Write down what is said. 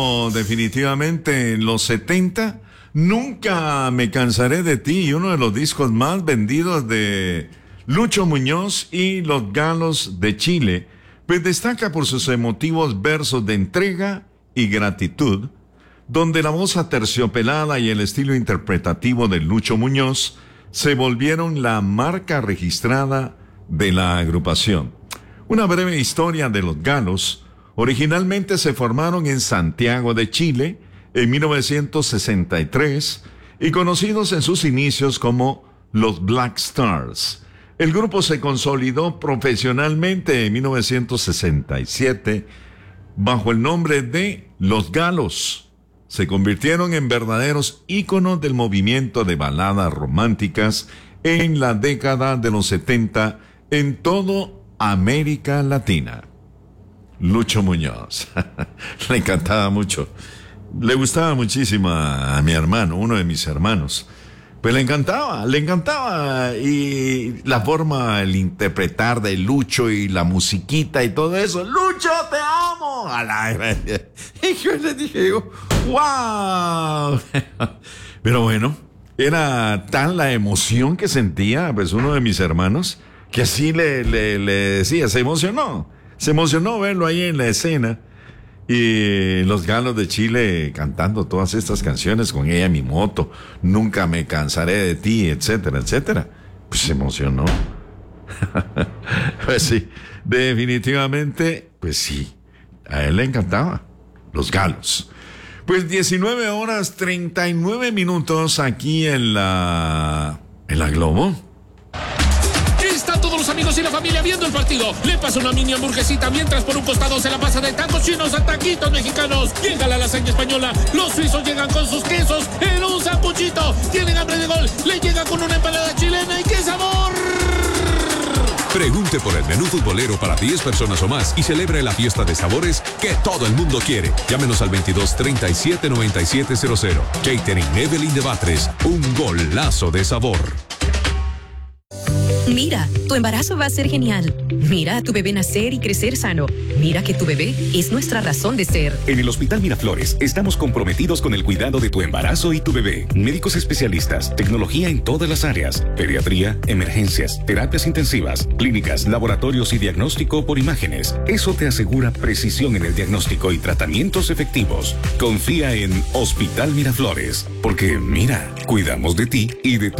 Definitivamente en los 70, Nunca me cansaré de ti, uno de los discos más vendidos de Lucho Muñoz y Los Galos de Chile, pues destaca por sus emotivos versos de entrega y gratitud, donde la voz aterciopelada y el estilo interpretativo de Lucho Muñoz se volvieron la marca registrada de la agrupación. Una breve historia de Los Galos. Originalmente se formaron en Santiago de Chile en 1963 y conocidos en sus inicios como los Black Stars. El grupo se consolidó profesionalmente en 1967 bajo el nombre de Los Galos. Se convirtieron en verdaderos íconos del movimiento de baladas románticas en la década de los 70 en todo América Latina. Lucho Muñoz, le encantaba mucho, le gustaba muchísimo a mi hermano, uno de mis hermanos, pues le encantaba, y la forma, el interpretar de Lucho y la musiquita y todo eso. ¡Lucho, te amo! Y yo le dije, ¡wow! Pero bueno, era tan la emoción que sentía, pues uno de mis hermanos, que así le decía, se emocionó verlo ahí en la escena, y Los Galos de Chile cantando todas estas canciones con ella, Mi Moto, Nunca me cansaré de ti, etcétera, etcétera. Pues se emocionó. Pues sí, definitivamente, pues sí, a él le encantaba Los Galos. Pues 19:39 aquí en la Globo. Todos los amigos y la familia viendo el partido. Le pasa una mini hamburguesita mientras por un costado se la pasa de tacos chinos a taquitos mexicanos. Llega la lasaña española. Los suizos llegan con sus quesos en un sanguchito. Tienen hambre de gol. Le llega con una empanada chilena. ¡Y qué sabor! Pregunte por el menú futbolero para 10 personas o más y celebre la fiesta de sabores que todo el mundo quiere. Llámenos al 22 37 97 00. Catering Evelyn de Batres. Un golazo de sabor. Mira, tu embarazo va a ser genial. Mira a tu bebé nacer y crecer sano. Mira que tu bebé es nuestra razón de ser. En el Hospital Miraflores estamos comprometidos con el cuidado de tu embarazo y tu bebé. Médicos especialistas, tecnología en todas las áreas, pediatría, emergencias, terapias intensivas, clínicas, laboratorios y diagnóstico por imágenes. Eso te asegura precisión en el diagnóstico y tratamientos efectivos. Confía en Hospital Miraflores, porque mira, cuidamos de ti y de tu